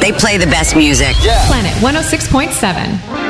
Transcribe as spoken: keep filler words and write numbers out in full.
They play the best music. Yeah. Planet one oh six point seven.